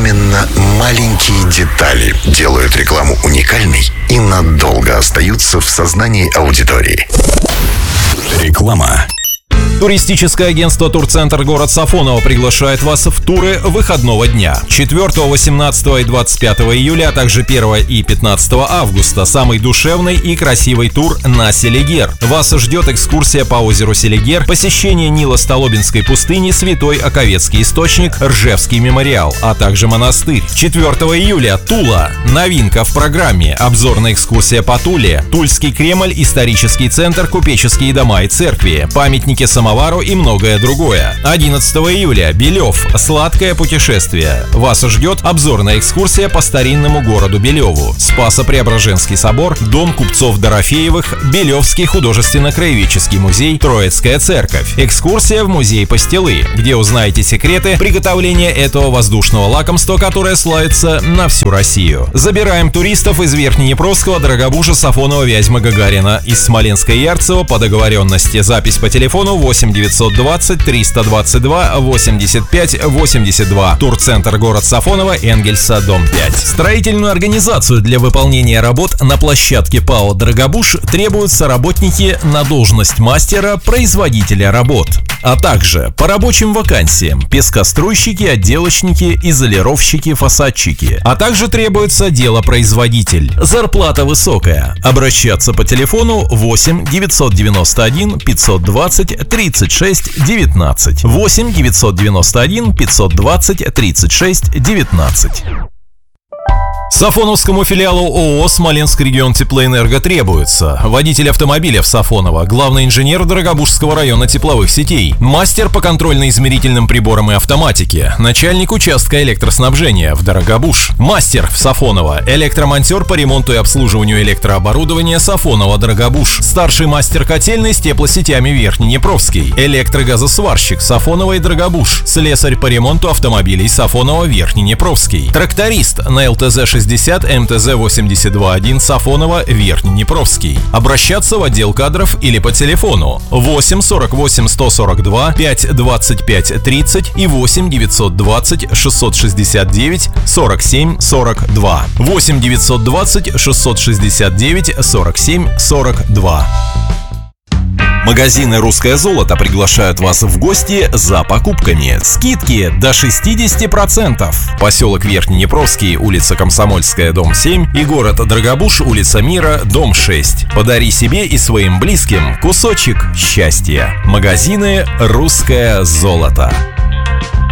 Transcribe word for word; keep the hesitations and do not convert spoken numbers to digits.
Именно маленькие детали делают рекламу уникальной и надолго остаются в сознании аудитории. Реклама. Туристическое агентство «Турцентр» город Сафоново приглашает вас в туры выходного дня. четвёртого, восемнадцатого и двадцать пятого июля, а также первого и пятнадцатого августа. Самый душевный и красивый тур на Селигер. Вас ждет экскурсия по озеру Селигер, посещение Нило-Столобинской пустыни, Святой Оковецкий источник, Ржевский мемориал, а также монастырь. четвёртого июля Тула. Новинка в программе. Обзорная экскурсия по Туле. Тульский Кремль, исторический центр, купеческие дома и церкви, памятники самовару и многое другое. одиннадцатого июля Белев. Сладкое путешествие. Вас ждет обзорная экскурсия по старинному городу Белеву. Спасо-Преображенский собор, дом купцов Дорофеевых, Белевский художественно-краеведческий музей, Троицкая церковь. Экскурсия в музей Пастилы, где узнаете секреты приготовления этого воздушного лакомства, которое славится на всю Россию. Забираем туристов из Верхнеднепровского, Дорогобужа, Сафонова, Вязьмы, Гагарина, из Смоленска и Ярцево по договоренности. Запись по телефону восемь девятьсот двадцать триста двадцать два восемьдесят пять восемьдесят два. Турцентр город Сафоново, Энгельса, дом пять. Строительную организацию для выполнения работ на площадке ПАО «Дорогобуж» требуются работники на должность мастера-производителя работ, а также по рабочим вакансиям пескоструйщики, отделочники, изолировщики, фасадчики, а также требуется делопроизводитель. Зарплата высокая. Обращаться по телефону восемь девятьсот девяносто один пятьсот двадцать тридцать шесть девятнадцать. восемь девятьсот девяносто один пятьсот двадцать тридцать шесть девятнадцать. Сафоновскому филиалу ООО «Смоленск регион Теплоэнерго» требуется водитель автомобиля в Сафоново, главный инженер Дорогобужского района тепловых сетей, мастер по контрольно-измерительным приборам и автоматике, начальник участка электроснабжения в Дорогобуж, мастер в Сафоново, электромонтер по ремонту и обслуживанию электрооборудования Сафоново Дорогобуж, старший мастер котельной с теплосетями Верхнеднепровский, электрогазосварщик Сафоново и Дорогобуж, слесарь по ремонту автомобилей Сафоново Верхнеднепровский, тракторист на ЛТЗ шестьдесят МТЗ восемьдесят два один Сафоново Верхнеднепровский. Обращаться в отдел кадров или по телефону восемь сорок восемь сто сорок два пять двадцать пять тридцать и восемь девятьсот двадцать шестьсот шестьдесят девять сорок семь сорок два. восемь девятьсот двадцать шестьсот шестьдесят девять сорок семь сорок два. Магазины «Русское золото» приглашают вас в гости за покупками. Скидки до шестьдесят процентов. Поселок Верхнеднепровский, улица Комсомольская, дом семь и город Дорогобуж, улица Мира, дом шесть. Подари себе и своим близким кусочек счастья. Магазины «Русское золото».